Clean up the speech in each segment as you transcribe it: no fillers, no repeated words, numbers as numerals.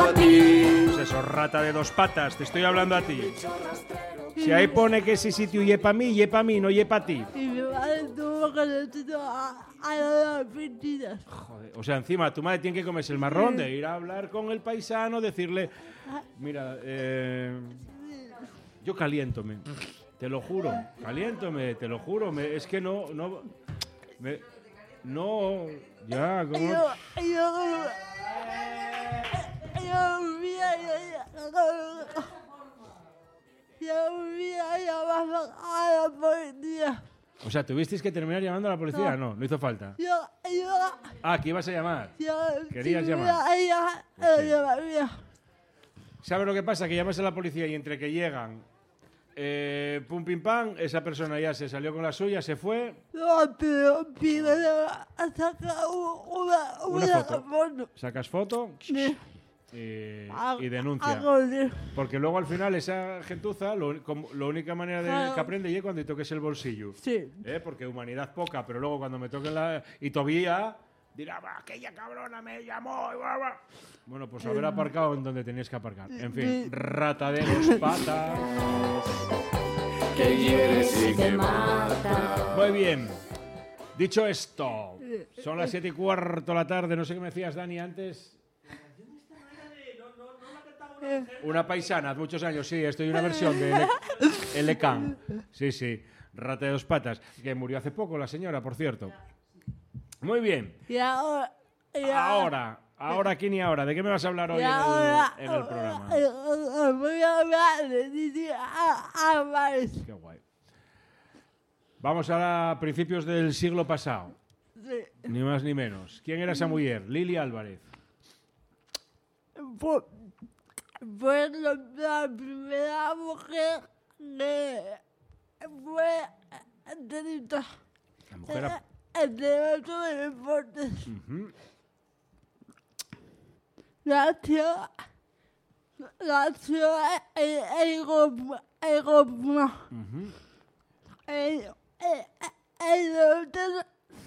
a ti. Pues eso, rata de dos patas, te estoy hablando a ti. Si ahí pone que ese sitio ye pa' mí, no ye pa' ti. Y mi madre tuvo que decir a las piscinas. Joder, o sea, encima tu madre tiene que comerse el marrón de ir a hablar con el paisano, decirle, mira, yo caliéntome, te lo juro, caliéntome, te lo juro, es que no, ya, como... A la policía. O sea, ¿tuvisteis que terminar llamando a la policía? No hizo falta. Ah, que ibas a llamar. Querías llamar. ¿Sabes lo que pasa? Que llamas a la policía y entre que llegan, pum, pim, pam, esa persona ya se salió con la suya, se fue. No, pero saca una foto. Sacas foto y denuncia. Porque luego al final esa gentuza, la única manera de que aprende es cuando toques el bolsillo. Sí. Porque humanidad poca, pero luego cuando me toquen la... Y todavía dirá, aquella cabrona me llamó. Bueno, pues haber aparcado en donde tenías que aparcar. En fin, rata de dos patas. Que hieres y que mata. Muy bien. Dicho esto, son las 7:15 de la tarde. No sé qué me decías, Dani, antes. Una paisana, hace muchos años, sí, estoy en una versión de Elecan. Sí, rata de dos patas, que murió hace poco la señora, por cierto. Muy bien. Y Ahora, ¿quién y ahora? ¿De qué me vas a hablar hoy en el programa? Voy a hablar de Lili Álvarez. Qué guay. Vamos a principios del siglo pasado. Sí. Ni más ni menos. ¿Quién era esa mujer? Lili Álvarez. Fue la primera mujer que fue atleta. La mujer... de deportes. Nació en Roma. El hotel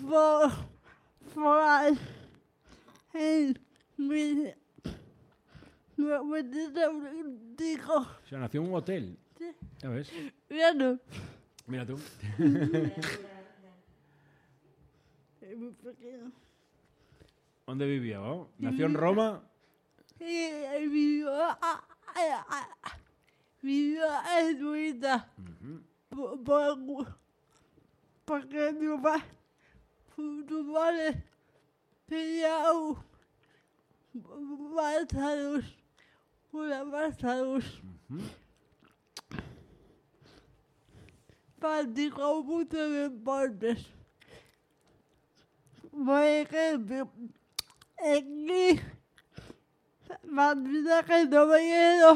fue en 1995. O sea, nació en un hotel. Sí. ¿Ya ves? Mira tú. Muy pequeño. ¿Dónde vivía? ¿No? ¿Nació en Roma? Vivió en Suiza. Porque tu padre tenía una salud. Practicó muchos deportes. Por ejemplo, aquí, patinaje de hielo,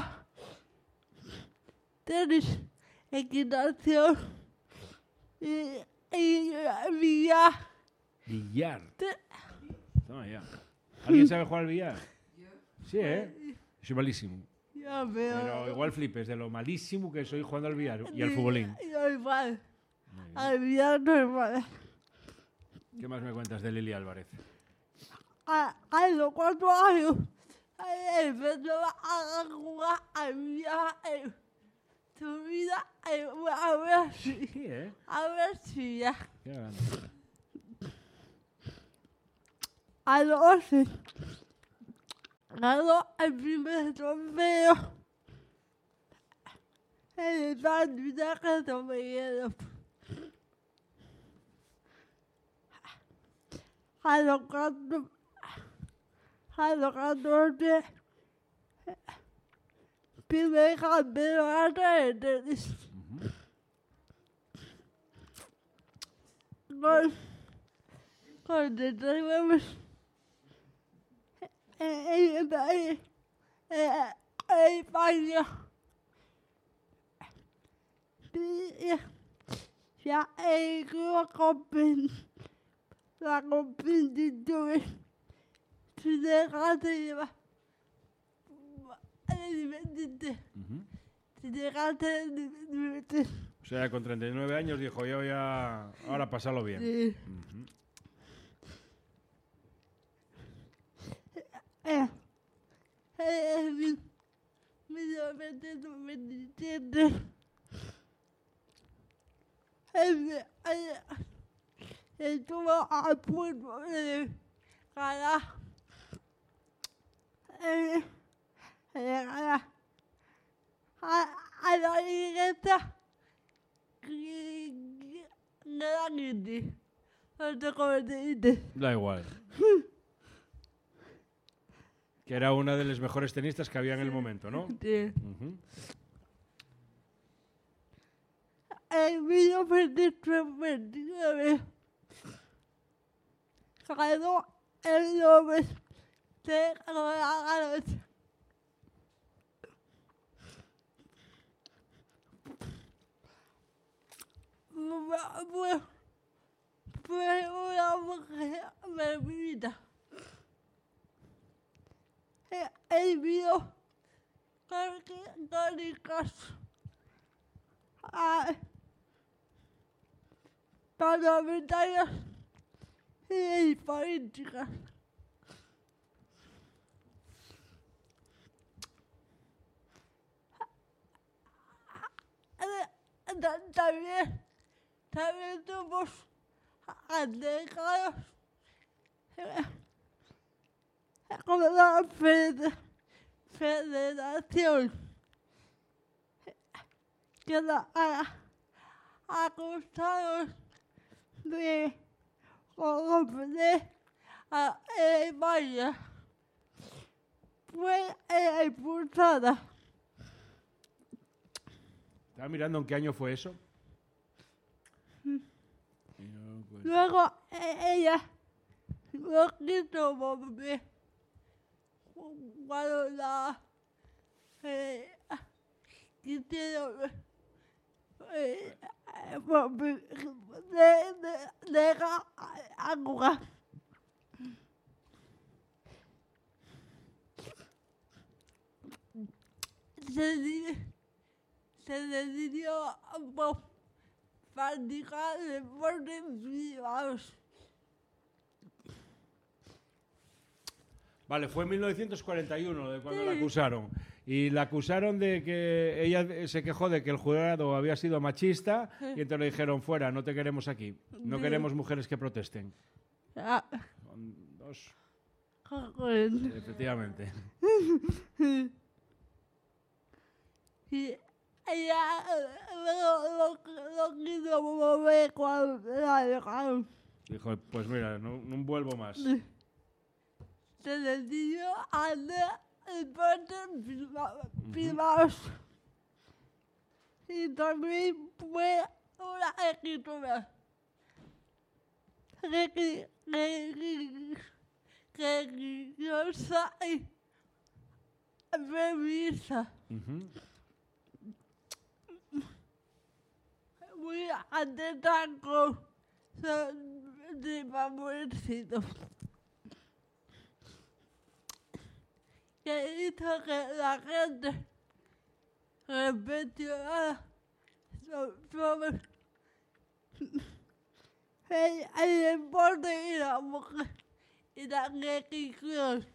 tenis, equitación y billar. Billar. Toma ya. ¿Alguien sabe jugar al billar? Sí, ¿eh? Soy malísimo. Ya Pero igual flipes de lo malísimo que soy jugando al billar y al futbolín. Yo igual. Al billar no igual. ¿Qué más me cuentas de Lili Álvarez? A los 4 años empezó a jugar al billar en su vida a ver si. Sí, ¿eh? A ver si ya. Qué grande. A los 11 ganó el primer trofeo en el patinaje sobre hielo. A los 14 primer campeonato de tenis. Con 39 en España. Ya la competición se deja de llevar. O sea, con 39 años dijo, yo ya... Ahora pasarlo bien. Sí. en 1927 estuvo a punto de ganar a la iglesia Granity. No sé cómo se dice. Da igual. Que era una de las mejores tenistas que había en el momento, ¿no? Sí. Ujú. En 1929 ganó el Nobel de Roland Garros. Fue una mujer bebida. El video crónicas parlamentarias y políticas. También tuvimos allegados como la federación que la acusaron de corromper a España. Fue expulsada. Estaba mirando en qué año fue eso. Luego ella no quiso volver cuando la quisieron dejar agua. Se decidió por practicar deportes privados. Vale, fue en 1941 de cuando la acusaron. Y la acusaron de que ella se quejó de que el jurado había sido machista y entonces le dijeron, fuera, no te queremos aquí. No queremos mujeres que protesten. Ah, Son dos. joder. Efectivamente. Y ella lo quiso mover cuando la dejaron. Dijo, pues mira, no vuelvo más. Se decidió hacer deportes privados. Y también fue una escritora religiosa y feminista. Ujú. Muy atenta con sus favorecitos. Que hizo que la gente reflexionara sobre el deporte y la mujer y la religión.